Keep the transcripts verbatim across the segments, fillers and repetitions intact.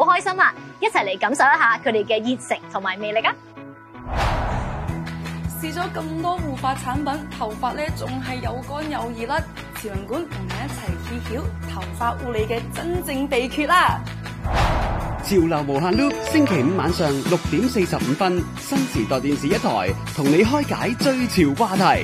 開心啊！一齊嚟感受一下佢哋嘅熱誠同埋魅力啊！ 試咗咁多護髮產品，頭髮咧仲係又乾又易甩。潮人館同你一齊揭曉頭髮護理嘅真正秘訣啦！ 潮流無限 loop， 星期五晚上六點四十五分，新時代電視一台同你開解最潮話題。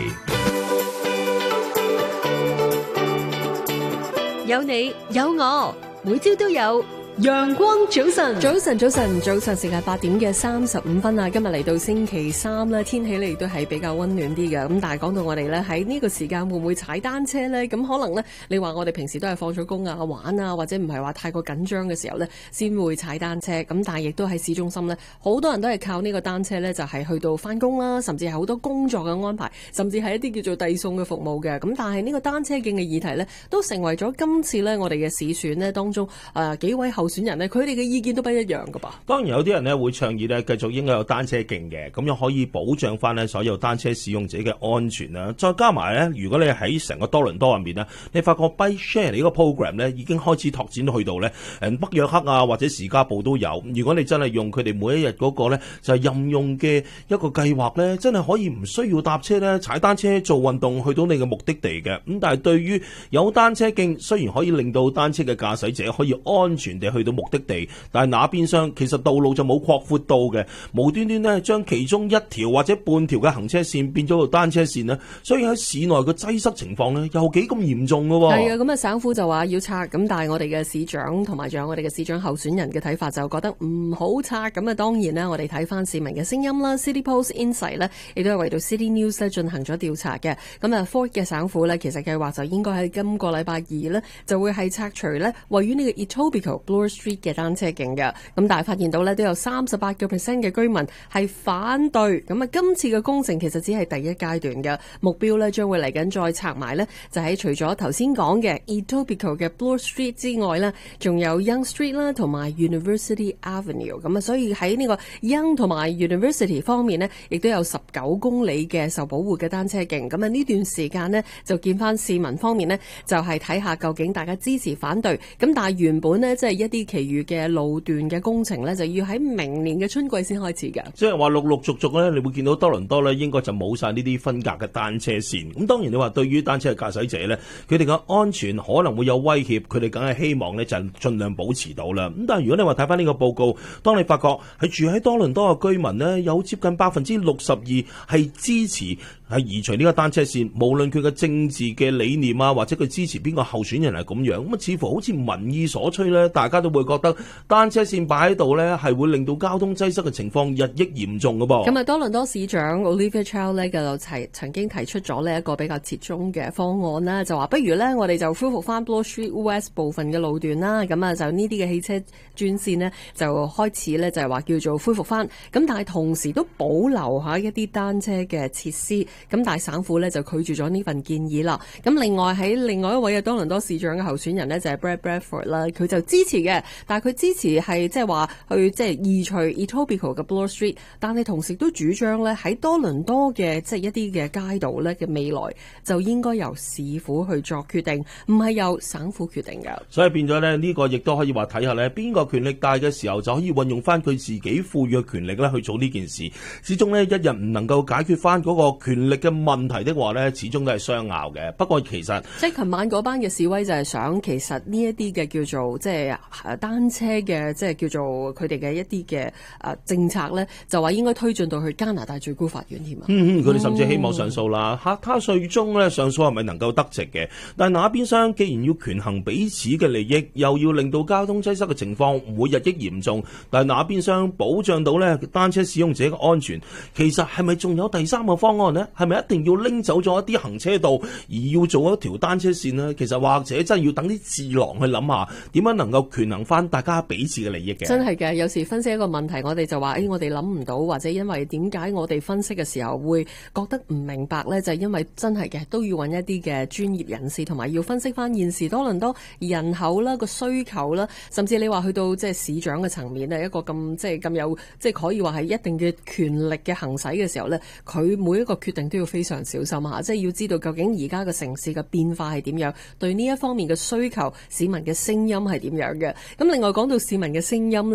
有你有我，每朝都有陽光早晨，早晨早晨早晨，時間八點嘅三十五分啊！今日嚟到星期三啦，天氣咧亦都係比較溫暖啲嘅。咁但係講到我哋咧喺呢個時間會唔會踩單車咧？咁可能咧，你話我哋平時都係放咗工啊、玩啊，或者唔係話太過緊張嘅時候咧，先會踩單車。咁但係亦都喺市中心咧，好多人都係靠呢個單車咧，就係去到翻工啦，甚至係好多工作嘅安排，甚至係一啲叫做遞送嘅服務嘅。咁但係呢個單車徑嘅議題咧，都成為咗今次咧我哋嘅市選咧當中誒、呃、幾位候選人咧，佢哋嘅意見都不一樣噶噃。 當然有啲人咧會倡議咧，繼續應該有單車徑嘅，咁樣可以保障翻咧所有單車使用者嘅安全啦。再加埋咧，如果你喺成個多倫多入面咧，你發覺 Bike Share 呢個 program 咧已經開始拓展去到咧誒北約克啊或者士嘉堡都有。如果你真係用佢哋每一日嗰個咧就係任用嘅一個計劃咧，真係可以唔需要搭車咧，踩單車做運動去到你嘅目的地嘅。咁但係對於有單車徑，雖然可以令到單車嘅駕駛者可以安全地去到目的地，但係那邊廂其實道路就冇擴闊到嘅，無端端咧將其中一條或者半條嘅行車線變咗做單車線咧，所以喺市內嘅擠塞情況咧又幾咁嚴重噶。 係啊，咁啊省府就話要拆，咁但係我哋嘅市長同埋仲有我哋嘅市長候選人嘅睇法就覺得唔好拆。咁啊當然呢，我哋睇翻市民嘅聲音啦 ，City Post Insight 呢亦都係為到 City News 咧進行咗調查嘅。咁啊 Ford 嘅省府呢，其實計劃就應該喺今個禮拜二呢，就會係拆除呢位於呢個 Etobicoke Bloor Street 嘅單車徑嘅。咁但係發現到呢，都有三十八個 percent 嘅居民係反對。咁啊今次嘅工程其實只係第一階段嘅目標呢，將會嚟緊再拆埋呢，就喺除咗頭先講嘅 Etobicoke 嘅 Bloor Street 之外呢，仲有 Yonge Street 啦，同埋 University Avenue。咁啊，所以喺呢個 Yonge 同埋 University 方面呢，亦都有十九公里嘅受保護嘅單車徑。咁啊呢段時間呢，就見翻市民方面呢，就係睇下究竟大家支持反對。咁但係原本呢，即係一啲其餘嘅路段嘅工程呢，就要喺明年嘅春季先開始㗎。 即係話陸陸續續咧，你會見到多倫多咧，應該就冇晒呢啲分隔嘅單車線。咁當然你話對於單車嘅駕駛者咧，佢哋嘅安全可能會有威脅，佢哋梗係希望咧就盡量保持到啦。咁但係如果你話睇翻呢個報告，當你發覺係住喺多倫多嘅居民呢，有接近百分之六十二係支持係移除呢個單車線，無論佢嘅政治嘅理念啊，或者佢支持邊個候選人係咁樣，咁啊似乎好似民意所趨咧，大家都會覺得單車線擺喺度咧，係會令到交通擠塞嘅情況日益嚴重嘅噃。 咁啊，多倫多市長 Olivia Chow 咧就提曾經提出咗呢一個比較折中嘅方案啦，就話不如咧我哋就恢復翻 Bloor Street West 部分嘅路段啦，咁啊就呢啲嘅汽車專線呢，就開始咧就係話叫做恢復翻，咁但係同時都保留下一啲單車嘅設施，咁但係省府咧就拒絕咗呢份建議啦。咁另外喺另外一位嘅多倫多市長嘅候選人呢，就係 Brad Bradford 啦，佢就支持嘅，但係佢支持係即係話去即係移除 Etobicoke 嘅 Bloor Street， 但係同時都主張咧喺多倫多嘅即係一啲嘅街道咧嘅未來就應該由市府去作決定，唔係由省府決定嘅。 所以變咗咧呢個亦都可以話睇下咧邊個權力大嘅時候就可以運用翻佢自己賦予嘅權力咧去做呢件事。始終呢，一日唔能夠解決翻嗰個權力嘅問題的話呢，始終都係相拗嘅。不過其實即係琴晚嗰班嘅示威就係想，其實呢一啲嘅叫做即係單車嘅即係叫做佢哋嘅一啲嘅誒政策呢，就話應該推進到去加拿大最高法院添啊。 嗯嗯，佢哋甚至希望上訴啦。嚇、嗯，他最終呢上訴係咪能夠得直嘅？但係那邊廂既然要權衡彼此嘅利益，又要令到交通擠塞嘅情況唔會日益嚴重，但係那邊廂保障到呢單車使用者嘅安全，其實係咪仲有第三個方案呢？係咪一定要拎走咗一啲行車道，而要做一條單車線呢？其實或者真係要等啲智囊去諗下，點樣能夠權衡翻大家彼此嘅利益嘅。 真係嘅，有時分析一個問題，我哋就話，誒、哎，我哋諗唔到，或者因為點解我哋分析嘅時候會覺得唔明白呢？就係、是、因為真係嘅，都要揾一啲嘅專業人士，同埋要分析翻現時多倫多人口啦、個需求啦，甚至你話去到即係市長嘅層面咧，一個咁即係咁有即係可以話係一定嘅權力嘅行使嘅時候呢，佢每一個決定都要非常小心吓，即係要知道究竟而家嘅城市嘅變化係點樣，對呢一方面嘅需求，市民嘅聲音係點樣嘅。咁另外講到市民嘅聲音